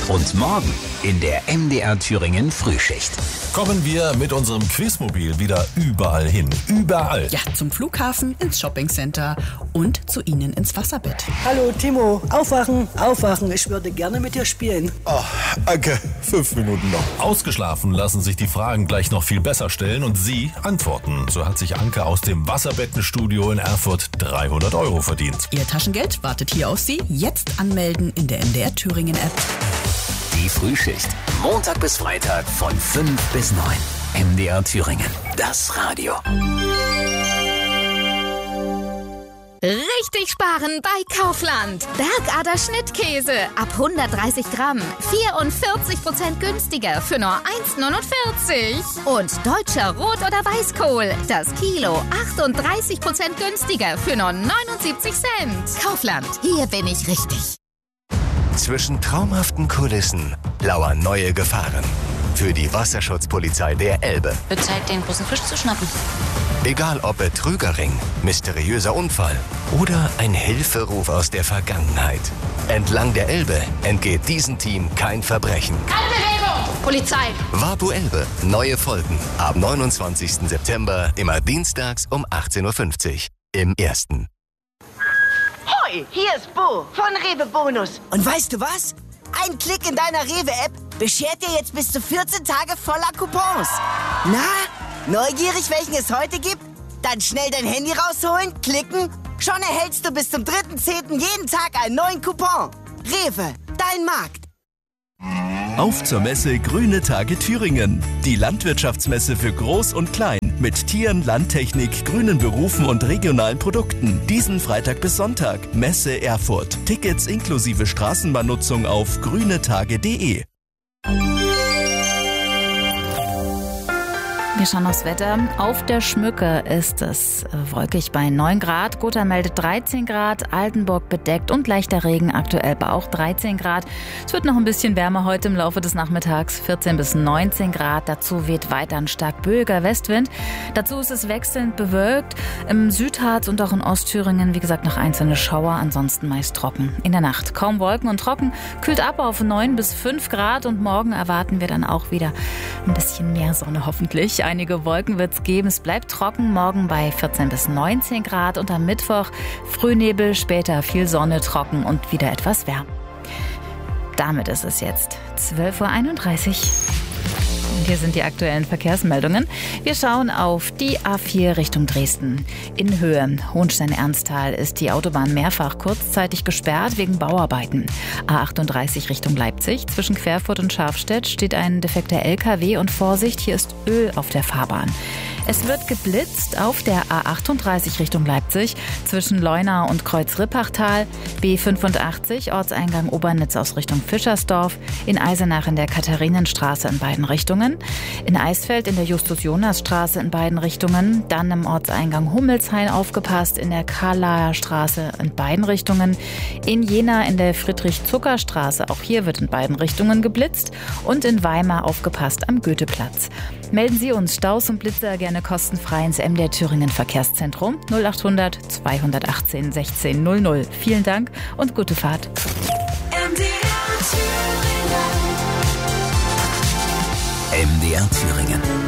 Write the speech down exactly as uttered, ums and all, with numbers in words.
Und morgen in der M D R Thüringen Frühschicht. Kommen wir mit unserem Quizmobil wieder überall hin. Überall. Ja, zum Flughafen, ins Shoppingcenter und zu Ihnen ins Wasserbett. Hallo Timo, aufwachen, aufwachen. Ich würde gerne mit dir spielen. Oh, Anke, fünf Minuten noch. Ausgeschlafen lassen sich die Fragen gleich noch viel besser stellen und Sie antworten. So hat sich Anke aus dem Wasserbettenstudio in Erfurt dreihundert Euro verdient. Ihr Taschengeld wartet hier auf Sie. Jetzt anmelden in der M D R Thüringen App. Die Frühschicht. Montag bis Freitag von fünf bis neun. M D R Thüringen. Das Radio. Richtig sparen bei Kaufland. Bergader Schnittkäse ab hundertdreißig Gramm. vierundvierzig Prozent günstiger für nur eins neunundvierzig. Und deutscher Rot- oder Weißkohl. Das Kilo achtunddreißig Prozent günstiger für nur neunundsiebzig Cent. Kaufland. Hier bin ich richtig. Zwischen traumhaften Kulissen lauern neue Gefahren. Für die Wasserschutzpolizei der Elbe. Wird Zeit, den großen Fisch zu schnappen. Egal ob Betrügerring, mysteriöser Unfall oder ein Hilferuf aus der Vergangenheit. Entlang der Elbe entgeht diesem Team kein Verbrechen. Keine Bewegung! Polizei! Vapo Elbe. Neue Folgen ab neunundzwanzigsten September, immer dienstags um achtzehn Uhr fünfzig im Ersten. Hoi, hier ist Bo von Rewe Bonus. Und weißt du was? Ein Klick in deiner Rewe-App beschert dir jetzt bis zu vierzehn Tage voller Coupons. Na, neugierig, welchen es heute gibt? Dann schnell dein Handy rausholen, klicken. Schon erhältst du bis zum dritten zehnten jeden Tag einen neuen Coupon. Rewe, dein Markt. Auf zur Messe Grüne Tage Thüringen. Die Landwirtschaftsmesse für Groß und Klein. Mit Tieren, Landtechnik, grünen Berufen und regionalen Produkten. Diesen Freitag bis Sonntag. Messe Erfurt. Tickets inklusive Straßenbahnnutzung auf grünetage punkt de. Wir schauen aufs Wetter. Auf der Schmücke ist es wolkig bei neun Grad. Gotha meldet dreizehn Grad. Altenburg bedeckt und leichter Regen. Aktuell bei auch dreizehn Grad. Es wird noch ein bisschen wärmer heute im Laufe des Nachmittags. vierzehn bis neunzehn Grad. Dazu weht weiter ein stark böiger Westwind. Dazu ist es wechselnd bewölkt. Im Südharz und auch in Ostthüringen, wie gesagt, noch einzelne Schauer. Ansonsten meist trocken. In der Nacht kaum Wolken und trocken. Kühlt ab auf neun bis fünf Grad. Und morgen erwarten wir dann auch wieder ein bisschen mehr Sonne hoffentlich. Einige Wolken wird es geben. Es bleibt trocken, morgen bei vierzehn bis neunzehn Grad und am Mittwoch Frühnebel, später viel Sonne, trocken und wieder etwas wärmer. Damit ist es jetzt zwölf Uhr einunddreißig. Und hier sind die aktuellen Verkehrsmeldungen. Wir schauen auf die A vier Richtung Dresden. In Höhe Hohenstein-Ernsthal ist die Autobahn mehrfach kurzzeitig gesperrt wegen Bauarbeiten. A achtunddreißig Richtung Leipzig. Zwischen Querfurt und Scharfstedt steht ein defekter L K W und Vorsicht, hier ist Öl auf der Fahrbahn. Es wird geblitzt auf der A achtunddreißig Richtung Leipzig zwischen Leuna und Kreuz-Rippachtal, B fünfundachtzig Ortseingang Obernitz aus Richtung Fischersdorf, in Eisenach in der Katharinenstraße in beiden Richtungen, in Eisfeld in der Justus-Jonas-Straße in beiden Richtungen, dann im Ortseingang Hummelshain aufgepasst in der Karlaer Straße in beiden Richtungen, in Jena in der Friedrich-Zucker-Straße, auch hier wird in beiden Richtungen geblitzt und in Weimar aufgepasst am Goetheplatz. Melden Sie uns Staus und Blitzer gerne kostenfrei ins M D R Thüringen Verkehrszentrum null achthundert zweihundertachtzehn sechzehn null null. Vielen Dank und gute Fahrt. M D R Thüringen. M D R Thüringen.